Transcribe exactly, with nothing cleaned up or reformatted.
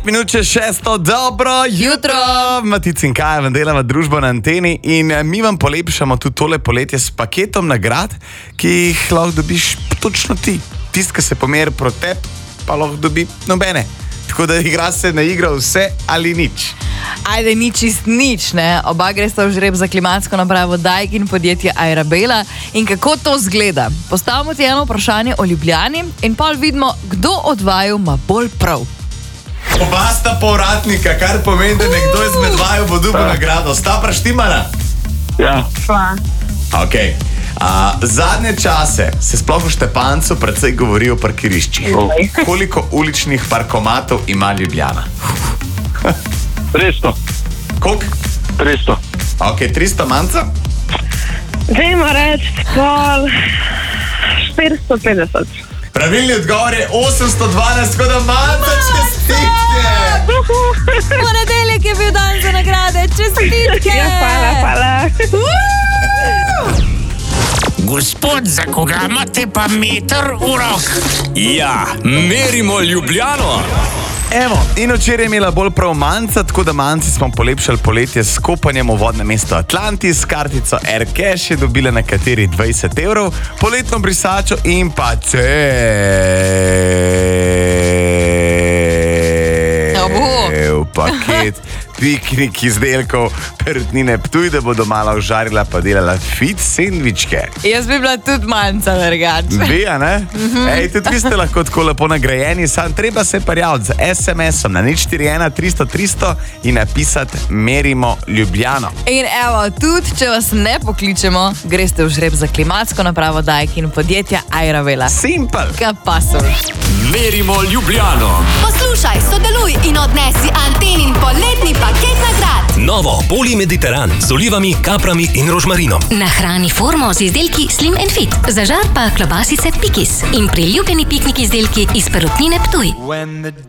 minut čez šesto, dobro jutro. Matic in Kaja vam delava družbo na anteni in mi vam polepšamo tudi tole poletje s paketom nagrad, ki jih lahko dobiš točno ti. Tist, ki se pomeri proti tebi, pa lahko dobi nobene. Tako da igra se na igro vse ali nič. Ajde, ni čist nič, ne? Oba gresta v žreb za klimatsko napravo Daikin podjetje Arabela. In kako to zgleda? Postavimo ti eno vprašanje o Ljubljani in pol vidimo, kdo od vaju ima bolj prav. Oba sta povratnika, kar pomeni, da nekdo izmed vaju bo dobil nagrado. Sta praštimana? Ja. Sva. Ok. A, zadnje čase se sploh v Štepancu precej govori o parkiriščih. Koliko uličnih parkomatov ima Ljubljana? tristo. Koliko? tristo. Ok, tristo manca? Dajmo reči pol štiristo petdeset. Pravilni odgovor je osemsto dvanajst, tako da manca čestitke. Ponedeljek je bil dan za nagrade, čestitke. Ja, hvala, hvala. Gospod, za koga imate pa meter v rok? Ja, merimo Ljubljano. Evo, in včeraj je imela bolj prav manca, tako da manci smo polepšali poletje s kopanjem v vodnem mestu Atlantis, kartico AirCash je dobila na kateri dvajset evrov, poletno brisačo in pa cel paket piknik izdelkov Perutnine Ptuj, da bodo malo užarila pa delala fit sendvičke. Jaz bi bila tudi manjca drugače. Bi, a ne? Ej, tudi vi ste lahko tako lepo nagrajeni, sam treba se parjavati z es em esom na nič štiri ena tristo tristo in napisati merimo Ljubljano. In evo, tudi če vas ne pokličemo, greste v žreb za klimatsko napravo Daikin podjetja Arabela. Simple. Ka pasul. Merimo Ljubljano. Poslušaj, sodeluj in odnesi Antenin poletni paket nagrad. Novo Polimediteran z olivami, kaprami in rožmarinom. Nahrani formo z izdelki Slim and Fit. Zažar pa klobasice Pikis in priljubljeni piknik izdelki iz Perutnine Ptuj.